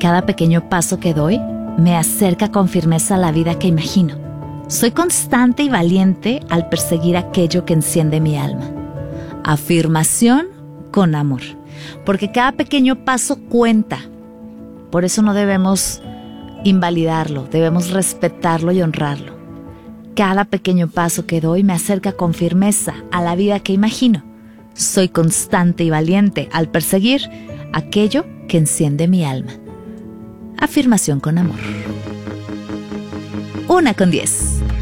Cada pequeño paso que doy me acerca con firmeza a la vida que imagino. Soy constante y valiente al perseguir aquello que enciende mi alma. Afirmación con amor, porque cada pequeño paso cuenta. Por eso no debemos invalidarlo, debemos respetarlo y honrarlo. Cada pequeño paso que doy me acerca con firmeza a la vida que imagino. Soy constante y valiente al perseguir aquello que enciende mi alma. Afirmación con amor. 1 con 10.